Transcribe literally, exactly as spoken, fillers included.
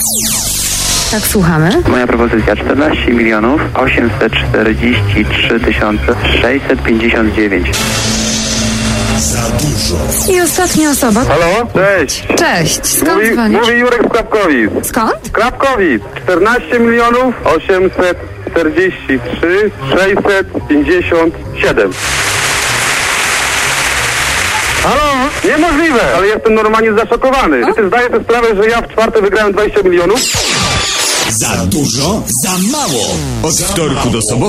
Tak, słuchamy. Moja propozycja czternaście milionów osiemset czterdzieści trzy tysiące sześćset pięćdziesiąt dziewięć. Za dużo. I ostatnia osoba. Halo? Cześć. Cześć, skąd Mówi, dzwonisz? mówi Jurek z Klapkowic. Skąd? Klapkowic. czternaście milionów osiemset czterdzieści trzy sześćset pięćdziesiąt siedem. Halo? Niemożliwe, ale jestem normalnie zaszokowany. Czy ty zdajesz sobie sprawę, że ja w czwartek wygrałem dwadzieścia milionów? Za dużo, za mało. Od wtorku do soboty